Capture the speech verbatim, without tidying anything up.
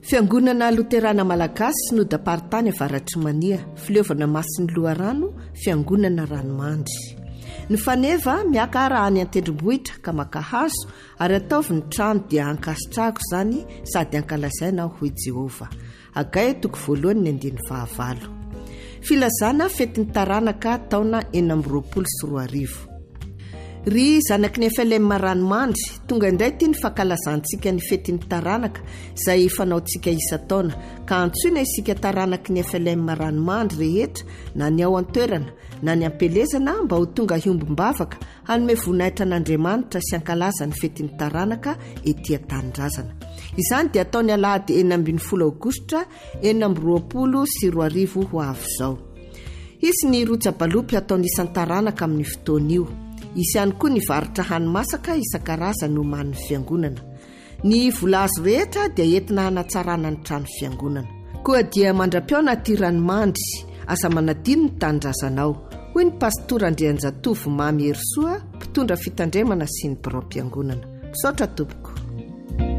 Fiangonana Luterana Malagasy no dapartany avaratry mania, fileovana masin'ny loharano, fiangonana ranomandry. Ny faneva miaka raha any an-tendrombohitra ka maka hazo ary ataovy ny trano dia ankasitrahako zany sady ankalazaina hoy Jehova. Agay toko voalohany ny andiny fahavalo. Filazana fetin'ny taranaka taona enina amby roapolo sy roa arivo. Ry zanaky ny F L M ranomandry, tonga indray ty ny fankalazantsika ny fetin'ny taranaka izay fanaontsika isa-taona ka antsoina isika taranaky ny F L M ranomandry rehetra na ny ao an-toerana na ny ampelezana mba ho tonga hiomby-mbavaka hanome voninahitra an'Andriamanitra sy ankalaza ny fetin'ny taranaka etỳ an-tanindrazana. Izany dia ataony alahady enina ambin'ny folo aogositra enina amby roapolo sy roa arivo ho avy izao. Isy ny roja-balopy ataony isan'ny taranaka amin'ny fotoan'io. Isy ihany koa ny varotra hani-masaka isan-karazany no man'ny fiangonana. Ny vola azo rehetra dia entina hanatsarana ny trano fiangonana. Koa dia mandra-piaona ty ranomandry, aza manadino ny tanindrazanao. Hoy ny pastora Andrianjatovo Mamy Herosoa, mpitondra fitandremana sy ny birao-piangonana. Misaotra tompoko.